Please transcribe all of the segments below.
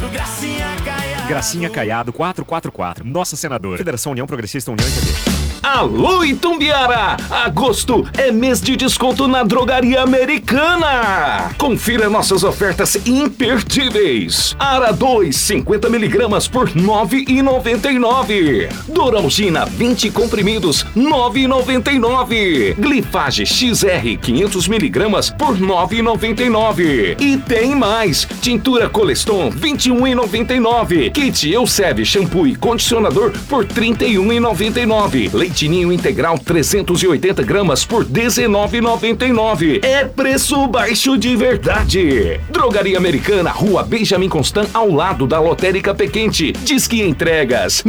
Gracinha Caiado 444. Nossa senadora. Federação União Progressista União MPB. Alô, Itumbiara! Agosto é mês de desconto na Drogaria Americana. Confira nossas ofertas imperdíveis. Ara 2, 50mg por R$ 9,99. Doralgina, 20 comprimidos, R$ 9,99. Glifage XR, 500mg por R$ 9,99. E tem mais. Tintura Coleston, R$ 21,99. Kit Euseb, shampoo e condicionador por R$ 31,99. Leite Ninho integral 380 gramas por R$ 19,99. É preço baixo de verdade. Drogaria Americana, Rua Benjamin Constant, ao lado da Lotérica Pequente. Disque entregas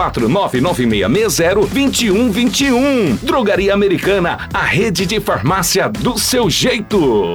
64996602121. Drogaria Americana, a rede de farmácia do seu jeito.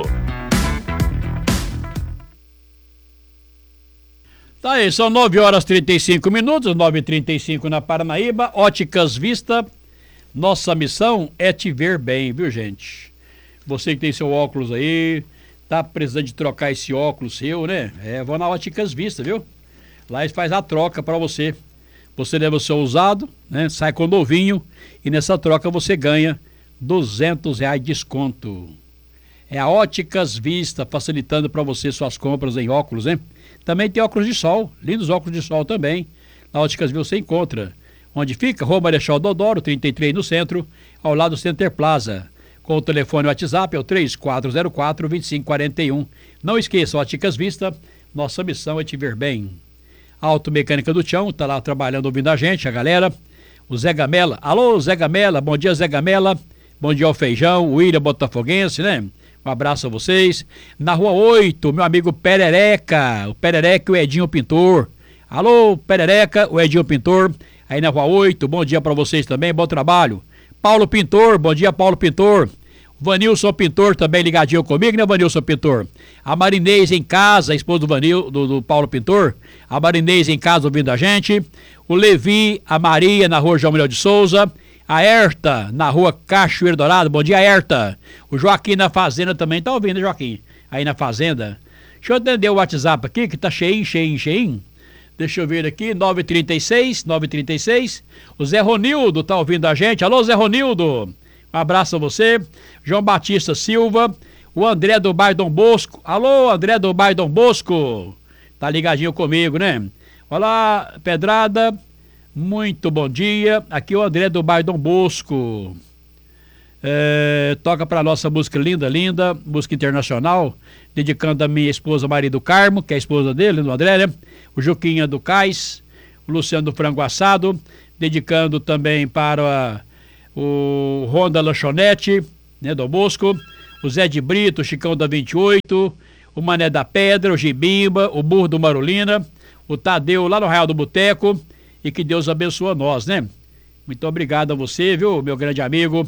Tá aí, são 9h35, 9h35 na Paranaíba. Óticas Vista, nossa missão é te ver bem, viu, gente? Você que tem seu óculos aí, tá precisando de trocar esse óculos seu, né? Vou na Óticas Vista, viu? Lá eles fazem a troca para você. Você leva o seu usado, né? Sai com o novinho e nessa troca você ganha R$200 de desconto. É a Óticas Vista, facilitando para você suas compras em óculos, né? Também tem óculos de sol, lindos óculos de sol também. Na Óticas Vista você encontra. Onde fica? Rua Marechal Deodoro, 33 no centro, ao lado do Center Plaza. Com o telefone WhatsApp é o 3404-2541. Não esqueça, Óticas Vista, nossa missão é te ver bem. Automecânica do Tião, tá lá trabalhando, ouvindo a gente, a galera. O Zé Gamela, alô Zé Gamela, bom dia Zé Gamela. Bom dia ao Feijão, o William Botafoguense, né? Um abraço a vocês. Na Rua 8, meu amigo Perereca. O Perereca e o Edinho Pintor. Alô, Perereca, o Edinho Pintor. Aí na Rua 8, bom dia pra vocês também, bom trabalho. Paulo Pintor, bom dia Paulo Pintor. Vanilson Pintor também ligadinho comigo, né, Vanilson Pintor? A Marinês em casa, a esposa do Paulo Pintor. A Marinês em casa ouvindo a gente. O Levi, a Maria na Rua João Manuel de Souza. A Herta, na Rua Cachoeiro Dourado. Bom dia, Herta. O Joaquim na Fazenda também tá ouvindo, Joaquim? Aí na Fazenda. Deixa eu atender o WhatsApp aqui, que tá cheinho. Deixa eu ver aqui, 936. O Zé Ronildo tá ouvindo a gente. Alô, Zé Ronildo. Um abraço a você. João Batista Silva. O André do bairro Dom Bosco. Alô, André do bairro Dom Bosco. Tá ligadinho comigo, né? Olá, Pedrada. Muito bom dia, aqui é o André do bairro Dom Bosco. Toca pra nossa música linda, música internacional, dedicando a minha esposa Maria do Carmo, que é a esposa dele, do André, né? O Juquinha do Cais, o Luciano do Frango Assado, dedicando também para o Honda Lanchonete, né, Dom Bosco, o Zé de Brito, o Chicão da 28, o Mané da Pedra, o Gibimba, o Burro do Marolina, o Tadeu lá no Real do Boteco. E que Deus abençoe a nós, né? Muito obrigado a você, viu, meu grande amigo,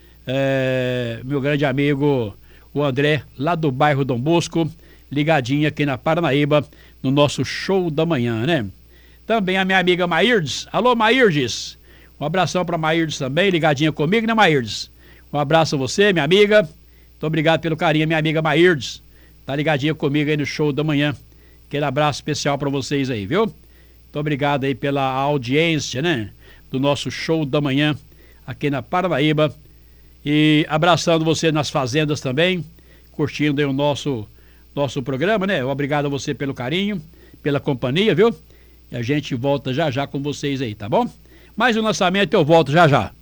o André, lá do bairro Dom Bosco, ligadinho aqui na Paranaíba, no nosso show da manhã, né? Também a minha amiga Mairdes. Alô, Mairdes. Um abração pra Mairdes também, ligadinha comigo, né, Mairdes? Um abraço a você, minha amiga. Muito obrigado pelo carinho, minha amiga Mairdes. Tá ligadinha comigo aí no show da manhã. Aquele abraço especial pra vocês aí, viu? Muito obrigado aí pela audiência, né? Do nosso show da manhã aqui na Paranaíba. E abraçando você nas fazendas também, curtindo aí o nosso programa, né? Obrigado a você pelo carinho, pela companhia, viu? E a gente volta já com vocês aí, tá bom? Mais um lançamento eu volto já.